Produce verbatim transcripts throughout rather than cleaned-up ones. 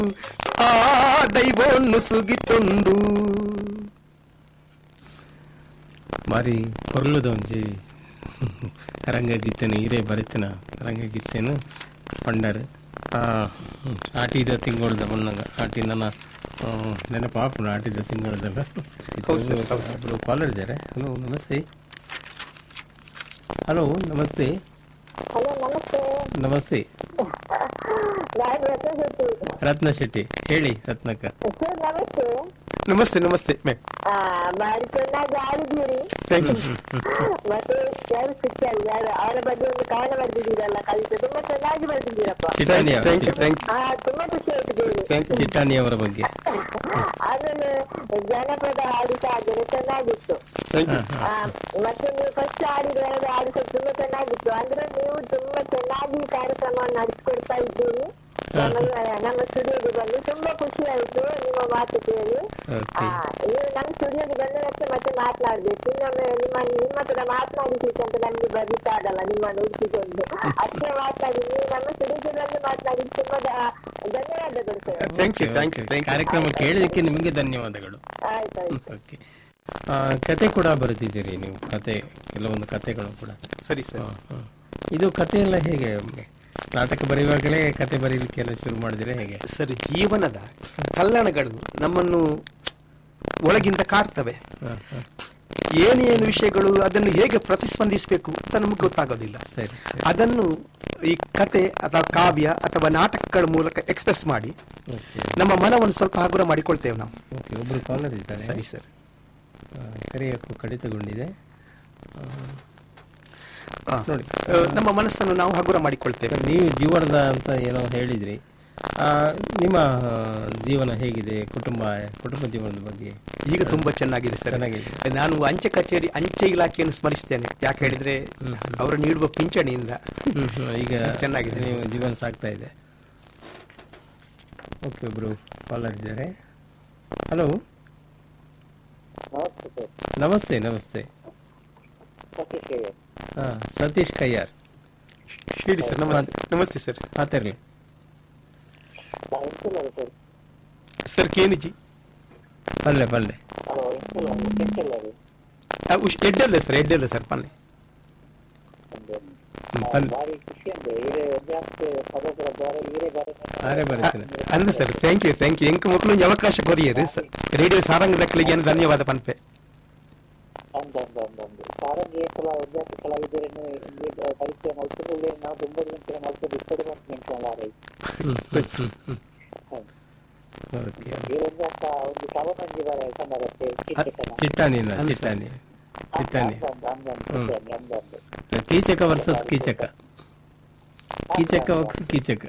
ಆ ದೈವವನ್ನು ಸುಗಿತೊಂದು ಮಾರಿ ಹೊರಲುದೊಂಜಿ ರಂಗಗೀತೆನು ಹಿರೇ ಬರಿತನ ರಂಗಗೀತೆನು ಪಂಡರ್ ಆಟಿದ ತಿಂಗಳದ ಬಣ್ಣಗ ಆಟಿ ನನ್ನ ನೆನಪಾಪು ಆಟಿದ ತಿಂಗಳದಾಗ ಒಬ್ಬರು ಕಾಲರ್ ಇದ್ದಾರೆ. ಹಲೋ ನಮಸ್ತೆ. ಹಲೋ ನಮಸ್ತೆ. ಹಲೋ ನಮಸ್ತೆ. ನಮಸ್ತೆ ರತ್ನ ಶೆಟ್ಟಿ. ಹೇಳಿ ರತ್ನಕ್ಕ. ಸರ್ ನಮಸ್ತೆ. ನಮಸ್ತೆ ನಮಸ್ತೆ ಮೇಡಮ್. ಬಾರಿ ಚೆನ್ನಾಗಿ ಆಡಿದ್ದೀರಿ. ಮತ್ತೆ ಯಾರು ಸಿಕ್ಕಲ್ಲ ಅವರ ಬಗ್ಗೆ ಒಂದು ಕವನ ಬರೆದಿದ್ದೀರಲ್ಲ, ಕವಿತೆ ತುಂಬಾ ಚೆನ್ನಾಗಿ ಬರೆದಿದ್ದೀರಪ್ಪ. ಹಾ ತುಂಬಾ ಖುಷಿ ಆಯ್ತು. ಚಿಟ್ಟಾಣಿ ಅವರ ಬಗ್ಗೆ. ಆಮೇಲೆ ಜನಪದ ಹಾಡು ಸಾಧನೆ ಚೆನ್ನಾಗಿತ್ತು. ಮತ್ತೆ ನೀವು ಫಸ್ಟ್ ಹಾಡಿದ ಹಾಡು ಸ್ವಲ್ಪ ತುಂಬಾ ಚೆನ್ನಾಗಿತ್ತು. ಅಂದ್ರೆ ನೀವು ತುಂಬಾ ಚೆನ್ನಾಗಿ ಕಾರ್ಯಕ್ರಮವನ್ನು ನಡೆಸಿಕೊಡ್ತಾ ಇದ್ದೀರಿ. ನಮ್ಮ ಸ್ಟುಡಿಯೋಗೆ ಬಂದು ತುಂಬಾ ಖುಷಿ ಆಯ್ತು ನಿಮ್ಮ ಮಾತು ಕೇಳಿ. ನೀವು ನಮ್ಮ ಸ್ಟುಡಿಯೋಗೆ ಬಂದ ಮತ್ತೆ ಮತ್ತೆ ಮಾತನಾಡ್ಬೇಕು. ಇನ್ನೊಮ್ಮೆ ನಿಮ್ಮ ನಿಮ್ಮ ಹತ್ರ ಮಾತನಾಡಿಸ್ಲಿಕ್ಕೆ ಅಂತ ನಮ್ಗೆ ಬರ್ಲಿಕ್ಕೆ ಆಗಲ್ಲ, ನಿಮ್ಮನ್ನು ಹುಡುಕಿಕೊಂಡು ಅಷ್ಟೇ ಮಾತನಾಡಿ. ನೀವು ನಮ್ಮ ಸ್ಟುಡಿಯೋಗೆ ಬಂದು ಮಾತನಾಡಿ ತುಂಬಾ ಧನ್ಯವಾದಗಳು ಸರ್. ಕಾರ್ಯಕ್ರಮ ಕೇಳಿದಕ್ಕೆ ನಿಮಗೆ ಧನ್ಯವಾದಗಳು. ಆಯ್ತಾಯ್ತು. ಓಕೆ. ಕತೆ ಕೂಡ ಬರೆದಿದ್ದೀರಿ ನೀವು, ಕತೆ ಕೆಲವೊಂದು ಕತೆಗಳು ಕೂಡ. ಸರಿ ಸರ್. ಇದು ಕತೆ ಎಲ್ಲ ಹೇಗೆ ನಾಟಕ ಬರೆಯುವಾಗಲೇ ಕತೆ ಬರೀಲಿಕ್ಕೆ ಶುರು ಮಾಡಿದ್ರೆ ಹೇಗೆ ಸರ್? ಜೀವನದ ಕಲ್ಯಾಣಗಳು ನಮ್ಮನ್ನು ಒಳಗಿಂದ ಕಾಡ್ತವೆ. ಏನೇನು ವಿಷಯಗಳು ಅದನ್ನು ಹೇಗೆ ಪ್ರತಿಸ್ಪಂದಿಸಬೇಕು ಅಂತ ನಮಗೆ ಗೊತ್ತಾಗೋದಿಲ್ಲ. ಸರಿ. ಅದನ್ನು ಈ ಕತೆ ಅಥವಾ ಕಾವ್ಯ ಅಥವಾ ನಾಟಕಗಳ ಮೂಲಕ ಎಕ್ಸ್ಪ್ರೆಸ್ ಮಾಡಿ ನಮ್ಮ ಮನವನ್ನು ಸ್ವಲ್ಪ ಹಗುರ ಮಾಡಿಕೊಳ್ತೇವೆ ನಾವು. ಓಕೆ. ಒಬ್ರು ಕಾಲರ್ ಇದ್ದಾರೆ. ಸರಿ ಸರ್. ಕರೆಯಕ್ಕೂ ಕಡಿತಗೊಂಡಿದೆ ನೋಡಿ. ನಮ್ಮ ಮನಸ್ಸನ್ನು ನಾವು ಹಗುರ ಮಾಡಿಕೊಳ್ತೇವೆ. ನೀವು ಜೀವನದ ಅಂತ ಏನೋ ಹೇಳಿದ್ರಿ. ನಿಮ್ಮ ಜೀವನ ಹೇಗಿದೆ? ಕುಟುಂಬ ಕುಟುಂಬ ಜೀವನದ ಬಗ್ಗೆ ಈಗ ತುಂಬಾ ಚೆನ್ನಾಗಿದೆ ಸರ್. ನಾನು ಅಂಚೆ ಕಚೇರಿ ಅಂಚೆ ಇಲಾಖೆಯನ್ನು ಸ್ಮರಿಸ್ತೇನೆ. ಯಾಕೆ ಹೇಳಿದ್ರೆ ಅವರು ನೀಡುವ ಪಿಂಚಣಿಯಿಂದ ಈಗ ಚೆನ್ನಾಗಿದೆ, ನೀವು ಜೀವನ ಸಾಗ್ತಾ ಇದೆ. ಓಕೆ. ಒಬ್ರು ಕಾಲರ್ ಇದ್ದಾರೆ. ಹಲೋ ನಮಸ್ತೆ. ನಮಸ್ತೆ. ಹಾ ಸತೀಶ್ ಕಯ್ಯಾರ್. ಹೇಳಿ ಸರ್. ನಮಸ್ತೆ. ನಮಸ್ತೆ ಸರ್. ಮಾತಾಡ್ಲಿ ಸರ್. ಕೇನಿಜಿ ಪಲ್ಲೆ ಪಲ್ಲೆ ಎಡ್ಡಲ್ಲ ಸರ್. ಎಡ್ಡಲ್ಲ ಸರ್. ಪಲ್ಲೆ ಅಂದ sir. Thank you thank you. ಎಂಕ ಮಕ್ಕಳು ಅವಕಾಶ ಕೊರಿಯರು ಸರ್. ರೇಡಿಯೋ ಸಾರಂಗ ದಕ್ಕಲಿಗೆ ಧನ್ಯವಾದ ಪನ್ಪೆ. ಚಿಟ್ಟಾಣಿ ಚಿಟ್ಟಾಣಿ ಚಿಟ್ಟಾಣಿ ಕೀಚಕ ವರ್ಸಸ್ ಕೀಚಕ ಕೀಚಕ ಕೀಚಕ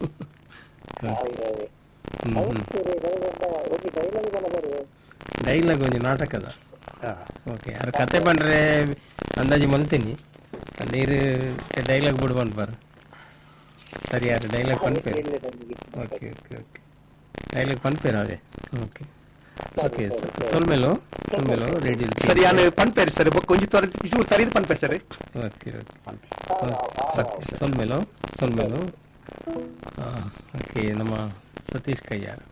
ಡೈಲಾಗ್ ಒಂದು ನಾಟಕದ. ಓಕೆ. ಅದು ಕತೆ ಬಂದ್ರೆ ಅಂದಾಜು ಮಲ್ತೀನಿ ನೀರು ಡೈಲಾಗ್ ಬಿಡ್ಬಂದು ಬಾರ. ಸರಿ. ಯಾರು dialogue ಪನ್ಪೇರು? Okay okay okay. Dialogue ಪನ್ಪೇರು ಅವೇ. Okay okay. ಸೊಲ್ಮೇಲೋ ಸೊಲ್ಮೇಲೋ ರೇಡಿಯೋ ಸರಿ. ನಾನು ಪನ್ಪೇರು ಸರ್. ಕೊಂಚ ಚೂರು ತರಿದು ಪನ್ಪೆ ಸರ್. Okay okay. ಸೊಲ್ಮೇಲೋ ಸೊಲ್ಮೇಲೋ. ಓಕೆ. ನಮ್ಮ ಸತೀಶ್ ಕಯ್ಯಾರ್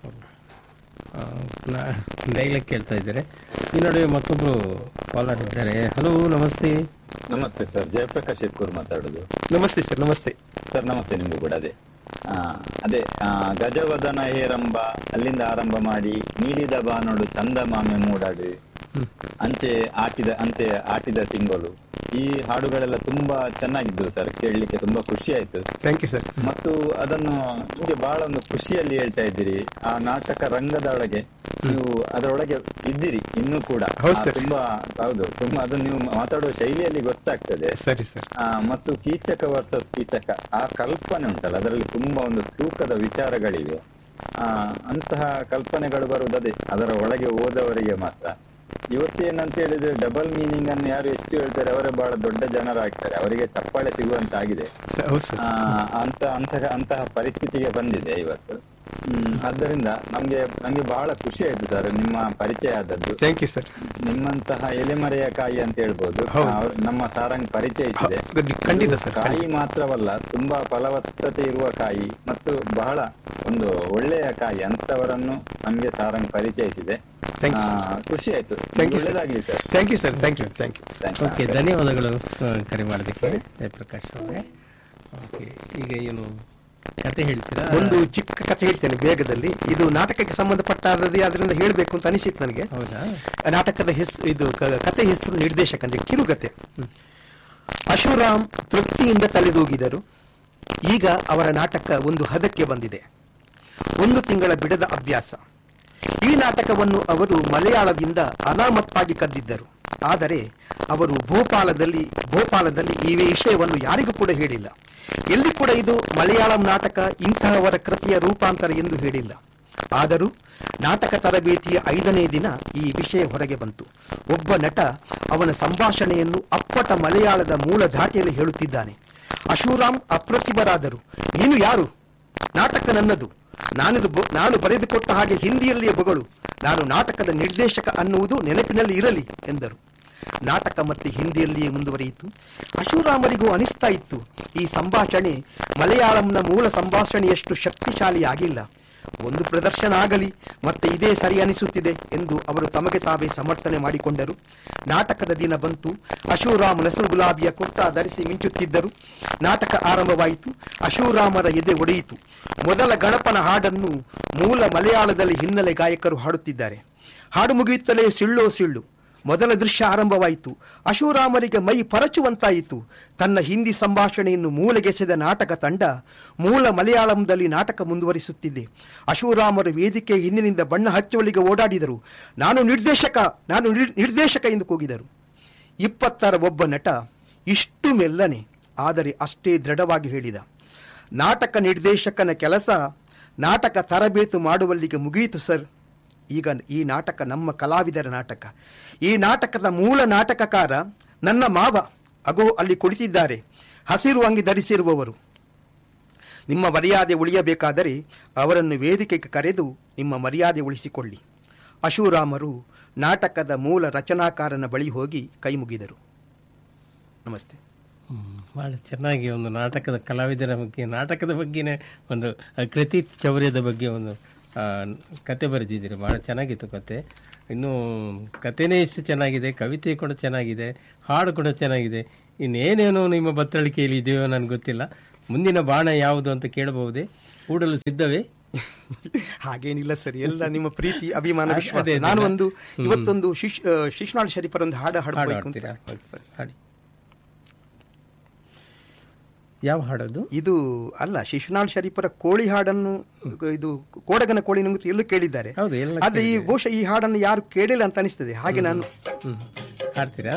ಡೈಲಾಗ್ ಕೇಳ್ತಾ ಇದ್ದಾರೆ. ಈ ನಡುವೆ ಮತ್ತೊಬ್ರು ಕಾಲರ್ ಇದ್ದಾರೆ. ಹಲೋ ನಮಸ್ತೆ. ನಮಸ್ತೆ ಸರ್. ಜಯಪ್ರಕಾಶ್ ಎತ್ಕೂರ್ ಮಾತಾಡೋದು. ನಮಸ್ತೆ ಸರ್. ನಮಸ್ತೆ ಸರ್. ನಮಸ್ತೆ ನಿಮ್ಗೂ ಕೂಡ. ಅದೇ ಅದೇ ಗಜವದನ ಹೇರಂಬ ಅಲ್ಲಿಂದ ಆರಂಭ ಮಾಡಿ ನೀಡಿದ ಬಾನೋಡು ಚಂದ ಮಾಮೆ ಮೂಡಾಡು ಅಂಚೆ ಆಟಿದ ಅಂತೆ ಆಟಿದ ತಿಂಗಳು, ಈ ಹಾಡುಗಳೆಲ್ಲ ತುಂಬಾ ಚೆನ್ನಾಗಿದ್ದು ಸರ್. ಕೇಳಲಿಕ್ಕೆ ತುಂಬಾ ಖುಷಿ ಆಯ್ತು. Thank you sir. ಮತ್ತು ಅದನ್ನು ನಿಮಗೆ ಬಹಳ ಒಂದು ಖುಷಿಯಲ್ಲಿ ಹೇಳ್ತಾ ಇದ್ದೀರಿ. ಆ ನಾಟಕ ರಂಗದ ಒಳಗೆ ನೀವು ಅದರೊಳಗೆ ಇದ್ದೀರಿ ಇನ್ನೂ ಕೂಡ. ತುಂಬಾ ಹೌದು. ತುಂಬಾ ಅದನ್ನು ನೀವು ಮಾತಾಡುವ ಶೈಲಿಯಲ್ಲಿ ಗೊತ್ತಾಗ್ತದೆ. ಸರಿ ಸರ್. ಮತ್ತು ಕೀಚಕ ವರ್ಸಸ್ ಕೀಚಕ ಆ ಕಲ್ಪನೆ ಉಂಟಲ್ಲ, ಅದರಲ್ಲಿ ತುಂಬಾ ಒಂದು ತೂಕದ ವಿಚಾರಗಳಿವೆ. ಆ ಅಂತಹ ಕಲ್ಪನೆಗಳು ಬರುವುದೇ ಅದರ ಒಳಗೆ ಹೋದವರಿಗೆ ಮಾತ್ರ. ಇವತ್ತೇನಂತ ಹೇಳಿದ್ರೆ ಡಬಲ್ ಮೀನಿಂಗ್ ಅನ್ನು ಯಾರು ಎಷ್ಟು ಹೇಳ್ತಾರೆ ಅವರೇ ಬಹಳ ದೊಡ್ಡ ಜನರಾಗ್ತಾರೆ, ಅವರಿಗೆ ಚಪ್ಪಾಳೆ ಸಿಗುವಂತಾಗಿದೆ. ಅಂತ ಅಂತಹ ಅಂತಹ ಪರಿಸ್ಥಿತಿಗೆ ಬಂದಿದೆ ಇವತ್ತು. ಹ್ಮ್ ಆದ್ದರಿಂದ ನಮ್ಗೆ ನಮ್ಗೆ ಬಹಳ ಖುಷಿ ಆಯ್ತು ಸರ್ ನಿಮ್ಮ ಪರಿಚಯ ಆದದ್ದು. Thank you sir. ನಿಮ್ಮಂತಹ ಎಲೆಮರೆಯ ಕಾಯಿ ಅಂತ ಹೇಳ್ಬೋದು. ಹೌದು. ಅವ್ರು ನಮ್ಮ ಸಾರಂಗ್ ಪರಿಚಯಿಸಿದೆ. ಖಂಡಿತ ಸರ್. ಕಾಯಿ ಮಾತ್ರವಲ್ಲ, ತುಂಬಾ ಫಲವತ್ತತೆ ಇರುವ ಕಾಯಿ ಮತ್ತು ಬಹಳ ಒಂದು ಒಳ್ಳೆಯ ಕಾಯಿ ಅಂತವರನ್ನು ನಮ್ಗೆ ಸಾರಂಗ್ ಪರಿಚಯಿಸಿದೆ. Thank you, ಆ, sir. ಖುಷಿ ಆಯ್ತು. Thank you ಒಳ್ಳೆದಾಗ್ಲಿ sir. Thank you sir. Thank you thank you Thank you. Okay, ಧನ್ಯವಾದಗಳು ಆ, ಕರೆ ಮಾಡೋದಕ್ಕೆ ಜಯಪ್ರಕಾಶ್ ಅವರೇ. ಓಕೆ, ಈಗ ಏನು ಕತೆ ಹೇಳ್ತೀರಾ? ಒಂದು ಚಿಕ್ಕ ಕಥೆ ಹೇಳ್ತೇನೆ ಬೇಗದಲ್ಲಿ. ಇದು ನಾಟಕಕ್ಕೆ ಸಂಬಂಧಪಟ್ಟಾದದೇ, ಅದರಿಂದ ಹೇಳಬೇಕು ಅಂತ ಅನಿಸಿತ್ತು ನನಗೆ. ಹೌದಾ? ನಾಟಕದ ಹೆಸರು, ಇದು ಕ- ಕಥೆ ಹೆಸರು ನಿರ್ದೇಶಕ ಅಂದ್ರೆ ಕಿರುಗತೆ. ಅಶುರಾಮ್ ತೃಪ್ತಿಯಿಂದ ತಲೆದೂಗಿದರು. ಈಗ ಅವರ ನಾಟಕ ಒಂದು ಹದಕ್ಕೆ ಬಂದಿದೆ. ಒಂದು ತಿಂಗಳ ಬಿಡದ ಅಭ್ಯಾಸ. ಈ ನಾಟಕವನ್ನು ಅವರು ಮಲಯಾಳದಿಂದ ಅನಾಮತ್ತಾಗಿ ಕದ್ದಿದ್ದರು. ಆದರೆ ಅವರು ಭೋಪಾಲದಲ್ಲಿ ಭೋಪಾಲದಲ್ಲಿ ಈ ವಿಷಯವನ್ನು ಯಾರಿಗೂ ಕೂಡ ಹೇಳಿಲ್ಲ. ಎಲ್ಲಿ ಕೂಡ ಇದು ಮಲಯಾಳಂ ನಾಟಕ, ಇಂತಹವರ ಕೃತಿಯ ರೂಪಾಂತರ ಎಂದು ಹೇಳಿಲ್ಲ. ಆದರೂ ನಾಟಕ ತರಬೇತಿಯ ಐದನೇ ದಿನ ಈ ವಿಷಯ ಹೊರಗೆ ಬಂತು. ಒಬ್ಬ ನಟ ಅವನ ಸಂಭಾಷಣೆಯನ್ನು ಅಪ್ಪಟ ಮಲಯಾಳದ ಮೂಲ ಧಾಟಿಯಲ್ಲಿ ಹೇಳುತ್ತಿದ್ದಾನೆ. ಅಶುರಾಮ್ ಅಪ್ರತಿಭರಾದರು. ನೀನು ಯಾರು? ನಾಟಕ ನನ್ನದು. ನಾನಿದು ಬ- ನಾನು ಬರೆದುಕೊಟ್ಟ ಹಾಗೆ ಹಿಂದಿಯಲ್ಲಿಯೇ ಬಗಳು. ನಾನು ನಾಟಕದ ನಿರ್ದೇಶಕ ಅನ್ನುವುದು ನೆನಪಿನಲ್ಲಿ ಇರಲಿ ಎಂದರು. ನಾಟಕ ಮತ್ತೆ ಹಿಂದಿಯಲ್ಲಿಯೇ ಮುಂದುವರಿಯಿತು. ಅಶುರಾಮರಿಗೂ ಅನಿಸ್ತಾ ಇತ್ತು, ಈ ಸಂಭಾಷಣೆ ಮಲಯಾಳಂನ ಮೂಲ ಸಂಭಾಷಣೆಯಷ್ಟು ಶಕ್ತಿಶಾಲಿಯಾಗಿಲ್ಲ. ಒಂದು ಪ್ರದರ್ಶನ ಆಗಲಿ, ಮತ್ತೆ ಇದೇ ಸರಿ ಅನಿಸುತ್ತಿದೆ ಎಂದು ಅವರು ತಮಗೆ ತಾವೇ ಸಮರ್ಥನೆ ಮಾಡಿಕೊಂಡರು. ನಾಟಕದ ದಿನ ಬಂತು. ಅಶುರಾಮ್ ನಸರು ಗುಲಾಬಿಯ ಕುರ್ತಾ ಧರಿಸಿ ಮಿಂಚುತ್ತಿದ್ದರು. ನಾಟಕ ಆರಂಭವಾಯಿತು. ಅಶುರಾಮರ ಎದೆ ಒಡೆಯಿತು. ಮೊದಲ ಗಣಪನ ಹಾಡನ್ನು ಮೂಲ ಮಲಯಾಳದಲ್ಲಿ ಹಿನ್ನೆಲೆ ಗಾಯಕರು ಹಾಡುತ್ತಿದ್ದಾರೆ. ಹಾಡು ಮುಗಿಯುತ್ತಲೇ ಸಿಳ್ಳೋ ಸಿಳ್ಳು. ಮೊದಲ ದೃಶ್ಯ ಆರಂಭವಾಯಿತು. ಅಶುರಾಮರಿಗೆ ಮೈ ಪರಚುವಂತಾಯಿತು. ತನ್ನ ಹಿಂದಿ ಸಂಭಾಷಣೆಯನ್ನು ಮೂಲೆಗೆಸೆದ ನಾಟಕ ತಂಡ ಮೂಲ ಮಲಯಾಳಂದಲ್ಲಿ ನಾಟಕ ಮುಂದುವರಿಸುತ್ತಿದೆ. ಅಶುರಾಮರು ವೇದಿಕೆ ಹಿಂದಿನಿಂದ ಬಣ್ಣ ಹಚ್ಚುವಳಿಗೆ ಓಡಾಡಿದರು. ನಾನು ನಿರ್ದೇಶಕ, ನಾನು ನಿರ್- ನಿರ್ದೇಶಕ ಎಂದು ಕೂಗಿದರು. ಇಪ್ಪತ್ತರ ಒಬ್ಬ ನಟ ಇಷ್ಟು ಮೆಲ್ಲನೆ ಆದರೆ ಅಷ್ಟೇ ದೃಢವಾಗಿ ಹೇಳಿದ, ನಾಟಕ ನಿರ್ದೇಶಕನ ಕೆಲಸ ನಾಟಕ ತರಬೇತು ಮಾಡುವಲ್ಲಿಗೆ ಮುಗಿಯಿತು ಸರ್. ಈಗ ಈ ನಾಟಕ ನಮ್ಮ ಕಲಾವಿದರ ನಾಟಕ. ಈ ನಾಟಕದ ಮೂಲ ನಾಟಕಕಾರ ನನ್ನ ಮಾವ. ಅಗೋ ಅಲ್ಲಿ ಕುಳಿತಿದ್ದಾರೆ, ಹಸಿರು ಅಂಗಿ ಧರಿಸಿರುವವರು. ನಿಮ್ಮ ಮರ್ಯಾದೆ ಉಳಿಯಬೇಕಾದರೆ ಅವರನ್ನು ವೇದಿಕೆಗೆ ಕರೆದು ನಿಮ್ಮ ಮರ್ಯಾದೆ ಉಳಿಸಿಕೊಳ್ಳಿ. ಅಶುರಾಮರು ನಾಟಕದ ಮೂಲ ರಚನಾಕಾರನ ಬಳಿ ಹೋಗಿ ಕೈ ಮುಗಿದರು. ನಮಸ್ತೆ. ಭಾಳ ಚೆನ್ನಾಗಿ ಒಂದು ನಾಟಕದ ಕಲಾವಿದರ ಬಗ್ಗೆ, ನಾಟಕದ ಬಗ್ಗೆನೇ ಒಂದು ಆ, ಕೃತಿ ಚೌರ್ಯದ ಬಗ್ಗೆ ಒಂದು ಆ, ಕತೆ ಬರೆದಿದ್ದೀರಿ. ಭಾಳ ಚೆನ್ನಾಗಿತ್ತು ಕತೆ. ಇನ್ನು ಕತೆನೇ ಇಷ್ಟು ಚೆನ್ನಾಗಿದೆ, ಕವಿತೆ ಕೂಡ ಚೆನ್ನಾಗಿದೆ, ಹಾಡು ಕೂಡ ಚೆನ್ನಾಗಿದೆ. ಇನ್ನೇನೇನೋ ನಿಮ್ಮ ಬತ್ತಳಿಕೆಯಲ್ಲಿ ಇದೆಯೋ ನನಗೆ ಗೊತ್ತಿಲ್ಲ. ಮುಂದಿನ ಬಾಣ ಯಾವುದು ಅಂತ ಕೇಳಬಹುದೇ? ಕೂಡಲು ಸಿದ್ಧವೇ? ಹಾಗೇನಿಲ್ಲ ಸರ್, ಎಲ್ಲ ನಿಮ್ಮ ಪ್ರೀತಿ, ಅಭಿಮಾನ, ಅದೇ, ವಿಶ್ವಾಸ. ಅದೇ. ನಾನು ಒಂದು ಇವತ್ತೊಂದು ಶಿಶ್ ಶಿಶ್ನಾಳ್ ಶರೀಫರ್ ಒಂದು ಹಾಡು ಹಾಡು ಹಾಡಬೇಕು ಅಂತ. ಹಾಡ್ತೀರಾ? ಸರಿ, ಹಾಡಿ. ಯಾವ ಹಾಡೋದು? ಇದು ಅಲ್ಲ, ಶಿಶುನಾಳ್ ಶರೀಫರ ಕೋಳಿ ಹಾಡನ್ನು, ಇದು ಕೋಡಗನ ಕೋಳಿ ನಂಗೆ ಎಲ್ಲೂ ಕೇಳಿದ್ದಾರೆ. ಹೌದು, ಎಲ್ಲ ಆದ್ರೆ ಈ ಬಹುಶಃ ಈ ಹಾಡನ್ನು ಯಾರು ಕೇಳಿಲ್ಲ ಅಂತ ಅನಿಸ್ತದೆ. ಹಾಗೆ ನಾನು ಹ್ಮ್. ಹಾಡ್ತೀರಾ?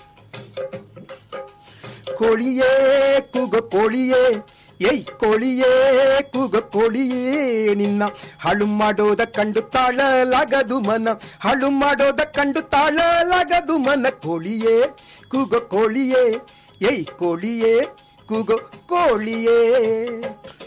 ಕೋಳಿಯೇ ಕೂಗ ಕೋಳಿಯೇ, ಏಯ್ ಕೋಳಿಯೇ ಕೂಗ ಕೋಳಿಯೇ, ನಿನ್ನ ಹಾಳು ಮಾಡೋದ ಕಂಡು ತಾಳಲಾಗದು ಮನ, ಹಾಳು ಮಾಡೋದ ಕಂಡು ತಾಳಲಾಗದು ಮನ. ಕೋಳಿಯೇ ಕೂಗ ಕೋಳಿಯೇ, ಏಯ್ ಕೋಳಿಯೇ ಕೂಗ ಕೋಳಿಯೇ.